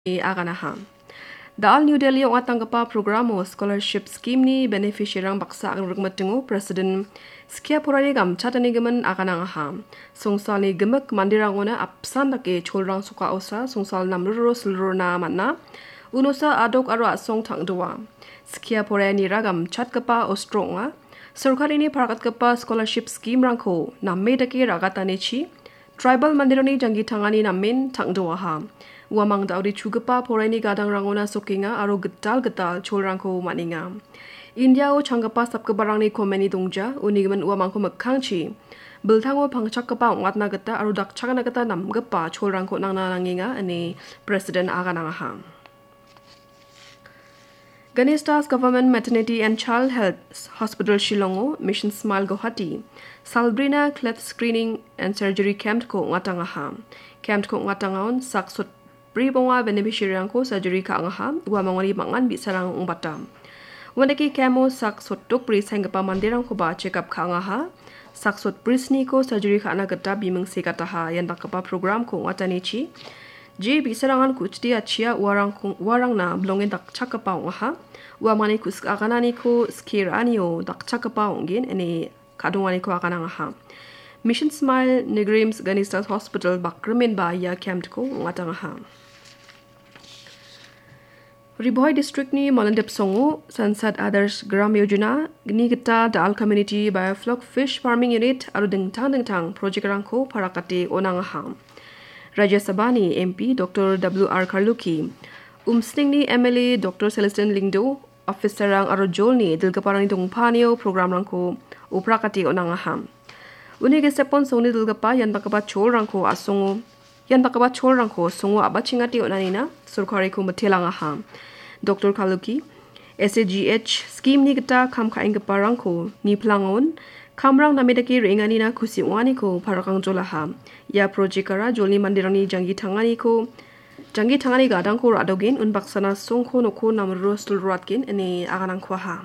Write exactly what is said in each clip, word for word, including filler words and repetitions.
aganaham. Dal New Delhi ang atangkapa programo scholarship scheme ni beneficiary ang baksa ang rugmatungo President Skia Purani gam chatani gaman aganaham. Sungsal ni gemek mandirang ona apsan dake cholrang suka osa sungsal namruro slurna manna unosa adok aro asong tangdua. Skia Purani ragam chatkapa ostronga Sarkar ini parakat kapa scholarship scheme rangko namme dake ragatane chi tribal mandirani jangi tangani namin tangdua ha. Uamang daudi chugapa porani gadang rangona sokinga aro getal-getal cholrangko maninga. India o changgapa sabkebarang ni komeni dongja unigiman uamang ko magkangchi. Biltango pangchakapa ungatna geta aro dakchakana geta namgapa cholrangko nang nananginga ani President aganangaha. Ganistas Government Maternity and Child Health Hospital Shillongo Mission Smile Guwahati Salbrina Cleft Screening and Surgery Camp ko ngatangaha. Camp ko ngatangaon saksut Pribonga beneficiary angko surgery ka angaham wa mangoni mangan bi sarang umbatam. Wandaki kemo sak sotok pri sangapa mandirang ko ba check up ka angaha sak sot prisni ko surgery ka ana gata bimeng sekataha yan dakapa program ko ngatani chi. Ji bi sarangan ku chdi achia warang warang na blongin dak chakapa angaha wa mani ku akanani ko skiraniyo dak chakapa ongin ene kadungani ko akanangaha. Mission Smile Negrims Ganistas Hospital Bakramin ba ya camp ko ngatangaha. Riboy District ni Malandep Songo Sansad Adarsh Gram Yojana ni kita Dal Community Biofloc Fish Farming Unit aru dengtang dengtang project rangko parakati onangaham. Rajya Sabha ni M P Doctor W R Karluki umsting ni M L A Doctor Celestin Lingdo Officer rang aru jol ni dilgaparang dongpanio program rangko uprakati onangaham. Uni gesepon songni dilgapa yan bakapa chol rangko asongo yan bakapa chol rangko songo abachingati onanina surkari ko matelangaha. Doctor Kaluki S A G H scheme ni kita kam kaing keparangko ni plangon kamrang namedaki ringani na kusiwani ko parakang jolaha ya project kara jolni mandirani jangi tangani ko jangi tangani gadang ko radogin unbaksana songko noko namro stulratkin ene aganang kwaha.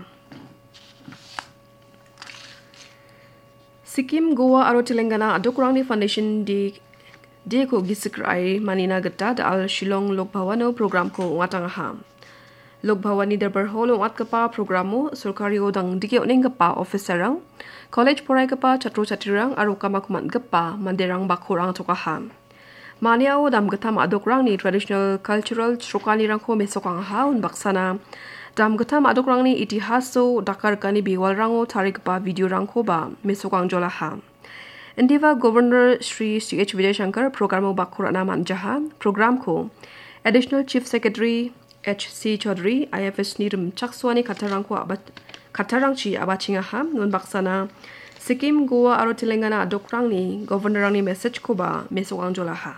Sikkim, Goa aro Telangana adokurangni foundation di di ko gisikrai manina geta dal Shillong Lok Bhawano program ko ngatangaha. Lok Bhawani darbar holo ngat kapa programo surkari odang dike oning kapa officerang college porai kapa chatro chatirang aro kamakuman kapa manderang bakurang tokaha. Mania o dam gatam adokrang ni traditional cultural trokani rang ko mesokang haun baksana dam gatam adokrang ni itihaso dakar kani biwal rango tarik pa video rang ko ba mesokang jolaha. Indiva Governor Sri C H Vijay Shankar programo bakurana manjaha program ko additional chief secretary H C Chaudhary I F S nirum chakswani katarang ko abat katarang chi abachingaha nun baksana Sikkim, Goa aro Telangana adokrang ni governor rang ni message ko ba mesokang jolaha.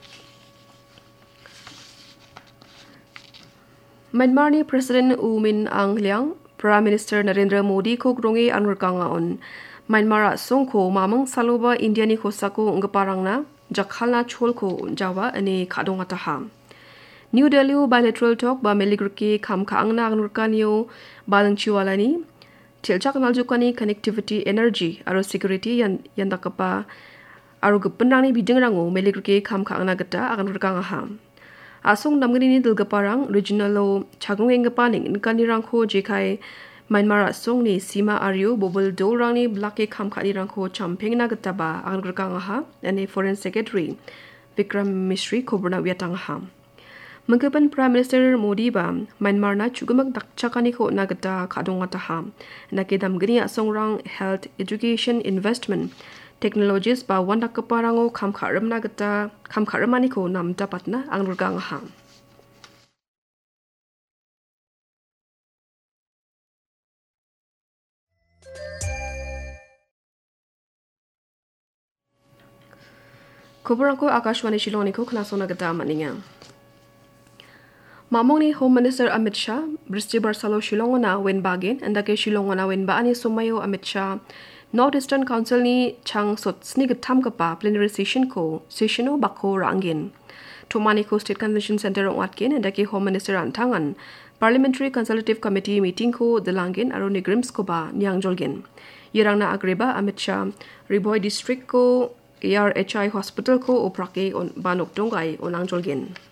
Myanmar ni President U Min Aung Hlaing, Prime Minister Narendra Modi ko grongi anurkangaon. Myanmar songko mamang saloba India ni kosako ngparang na jakhalna cholko Jawa ani kadongataha. New Delhi bilateral talk ba meligriki kam kaangna anurkanyo balang chiwalani tilchak naljukani connectivity energy aro security yan yandakapa aro gepenrangni bidingrango meligriki kam kaangna geta anurkangaha. Asong namgini ni dilgaparang regionalo chagungengapa ning inkanirangko jekai Myanmar song ni sima aryo bobol dolrang ni blake kam kanirangko champengna getaba anurkangaha ani foreign secretary Vikram Misri kobrna wiatangaha. Mengkapan Prime Minister Modi ba Myanmar na chugumak dakchakani ko nagata kadongataha nakidam gini asongrang health education investment technologies ba wanda kaparango kamkharam nagata kamkharamani ko nam dapatna anurgangaha. Kuburangko Akashwani Shillong ni ko knasona gata maninga. Mamong ni Home Minister Amit Shah, Bristi Barsalo Shillongona wen bagin, andake Shillongona wen baani sumayo Amit Shah, Northeastern Council ni chang sot snig tam kapa plenary session ko, session o bako rangin. Tumani ko State Convention Center ong atkin, andake Home Minister antangan, Parliamentary Consultative Committee meeting ko delangin aro ni Grims ko ba niyang jolgin. Yirang na agreba Amit Shah, Riboy District ko A R H I Hospital ko oprake on banok dongay onang jolgin.